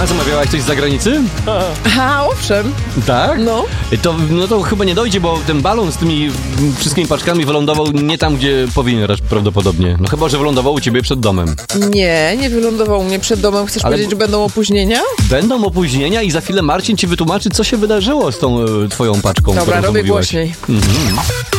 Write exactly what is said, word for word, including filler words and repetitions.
A, zamawiałaś coś z zagranicy? A, owszem. Tak? No. To, no to chyba nie dojdzie, bo ten balon z tymi wszystkimi paczkami wylądował nie tam, gdzie powinien prawdopodobnie. No chyba, że wylądował u ciebie przed domem. Nie, nie wylądował u mnie przed domem. Chcesz Ale- powiedzieć, że będą opóźnienia? Będą opóźnienia i za chwilę Marcin ci wytłumaczy, co się wydarzyło z tą e, twoją paczką. Dobra, którą robię zamówiłaś. głośniej. Mhm.